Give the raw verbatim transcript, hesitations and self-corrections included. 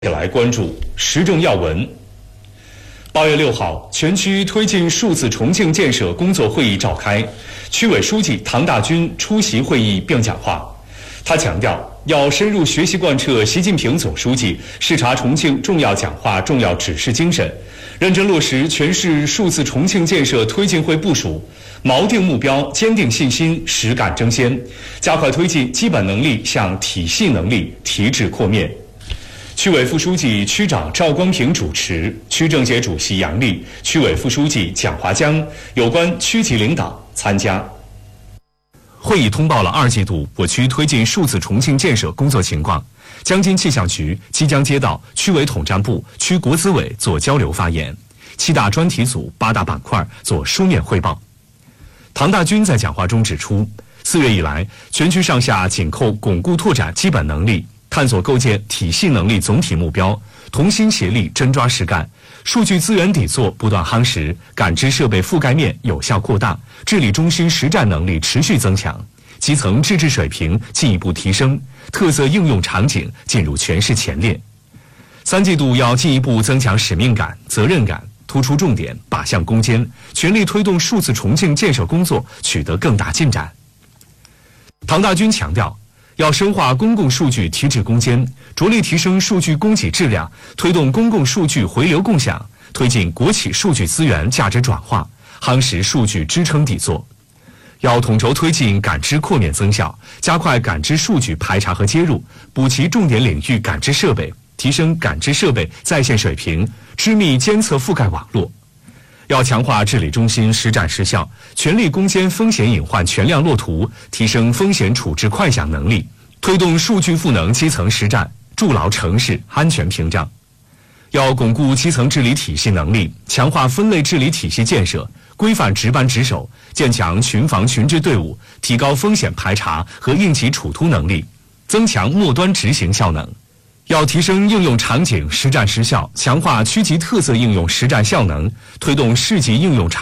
来关注时政要闻。八月六号，全区推进数字重庆建设工作会议召开，区委书记唐大军出席会议并讲话。他强调，要深入学习贯彻习近平总书记视察重庆重要讲话、重要指示精神，认真落实全市数字重庆建设推进会部署，锚定目标，坚定信心，实干争先，加快推进基本能力向体系能力提质扩面。区委副书记、区长赵光平主持，区政协主席杨丽、区委副书记蒋华江、有关区级领导参加。会议通报了二季度我区推进数字重庆建设工作情况。江津气象局即将接到区委统战部、区国资委做交流发言，七大专题组、八大板块做书面汇报。唐大军在讲话中指出，四月以来，全区上下紧扣巩固拓展基本能力，探索构建体系能力总体目标，同心协力真抓实干，数据资源底座不断夯实，感知设备覆盖面有效扩大，治理中心实战能力持续增强，基层自治水平进一步提升，特色应用场景进入全市前列。三季度要进一步增强使命感、责任感，突出重点，靶向攻坚，全力推动数字重庆建设工作取得更大进展。唐大军强调，要深化公共数据提质攻坚，着力提升数据供给质量，推动公共数据回流共享，推进国企数据资源价值转化，夯实数据支撑底座。要统筹推进感知扩面增效，加快感知数据排查和接入，补齐重点领域感知设备，提升感知设备在线水平，织密监测覆盖网络。要强化治理中心实战实效，全力攻坚风险隐患全量落图，提升风险处置快响能力，推动数据赋能基层实战，筑牢城市安全屏障。要巩固基层治理体系能力，强化分类治理体系建设，规范值班值守，建强群防群治队伍，提高风险排查和应急处突能力，增强末端执行效能。要提升应用场景实战实效，强化区级特色应用实战效能，推动市级应用场